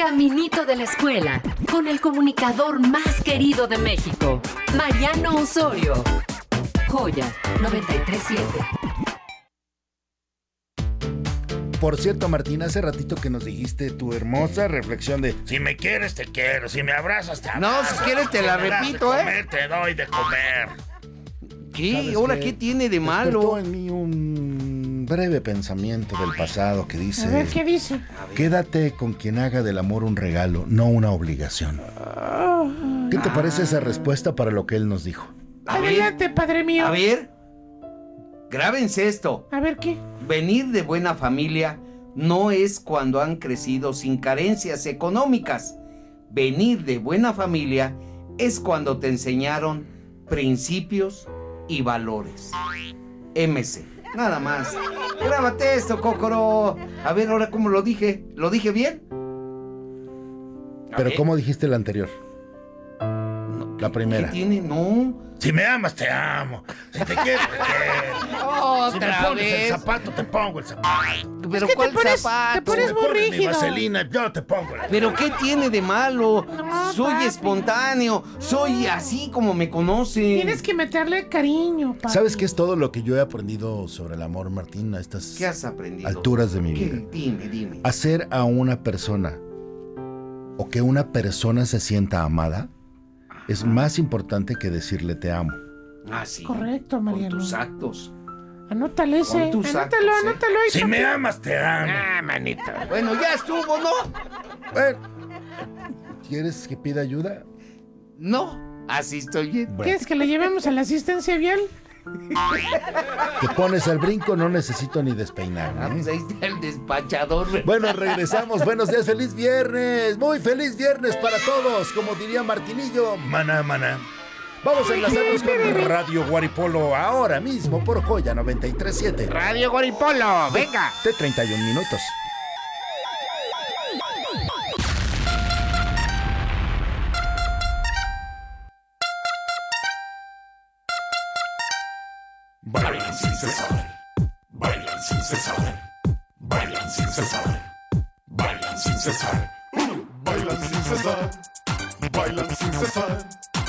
Caminito de la escuela, con el comunicador más querido de México, Mariano Osorio. Joya 93.7. Por cierto, Martín, hace ratito que nos dijiste tu hermosa reflexión de si me quieres, te quiero, si me abrazas, te abrazo. No, si quieres te la repito, de comer, te doy de comer. ¿Qué? ¿Ahora qué tiene de malo? Despertó en mí un breve pensamiento del pasado que dice... A ver, ¿qué dice? Quédate con quien haga del amor un regalo, no una obligación. ¿Qué te parece esa respuesta para lo que él nos dijo? Adelante, padre mío. A ver, grábense esto. A ver, ¿qué? Venir de buena familia no es cuando han crecido sin carencias económicas. Venir de buena familia es cuando te enseñaron principios y valores. MC, nada más. Grábate esto, Cócoro. A ver, ahora cómo lo dije. ¿Lo dije bien? Pero ¿cómo dijiste la anterior? No, La primera. ¿Qué tiene? No. Si me amas, te amo. Si te quiero, te quiero. Si me Otra pones vez. el zapato, te pongo el zapato. Pero Es que ¿cuál te pones zapato? muy Si me pones mi rígido. vaselina, yo te pongo el... ¿Pero qué tiene de malo? No, Soy papi. espontáneo. Soy así como me conocen. Tienes que meterle cariño, papi. ¿Sabes qué es todo lo que yo he aprendido sobre el amor, Martín, a estas ¿Qué has aprendido? alturas de mi ¿Qué? vida? Dime. Hacer a una persona o que una persona se sienta amada es más importante que decirle te amo. Ah, sí. Correcto, Mariano. Con tus actos. Anótale ese. Con tus Anótalo, actos, anótalo ahí. Si papi. me amas, te amo. Manita. Bueno, ya estuvo, ¿no? Bueno, ¿quieres que pida ayuda? No, así estoy bien. Bueno, ¿Quieres que le llevemos a la asistencia vial? te pones al brinco, no necesito ni despeinarme. Ah, pues ahí está el despachador. Bueno, regresamos. Buenos días, feliz viernes. Muy feliz viernes para todos. Como diría Martinillo, maná, maná. Vamos a enlazarnos con Radio Guaripolo ahora mismo por Joya 93.7. Radio Guaripolo, venga. De 31 minutos. Bailan sin cesar, bailan sin cesar, bailan sin cesar, bailan sin cesar, bailan sin cesar, bailan sin cesar,